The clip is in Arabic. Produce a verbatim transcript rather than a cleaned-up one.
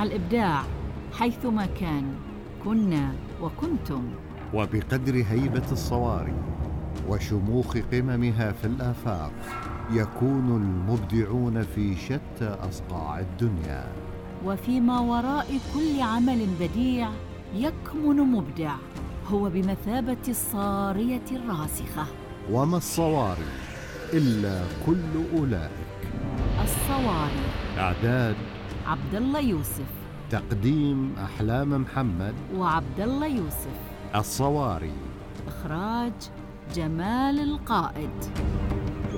مع الإبداع حيثما كان كنا وكنتم. وبقدر هيبة الصواري وشموخ قممها في الآفاق يكون المبدعون في شتى أصقاع الدنيا. وفيما وراء كل عمل بديع يكمن مبدع هو بمثابة الصارية الراسخة. وما الصواري إلا كل أولئك. الصواري. إعداد عبد الله يوسف. تقديم أحلام محمد وعبد الله يوسف. الصواري. إخراج جمال القائد.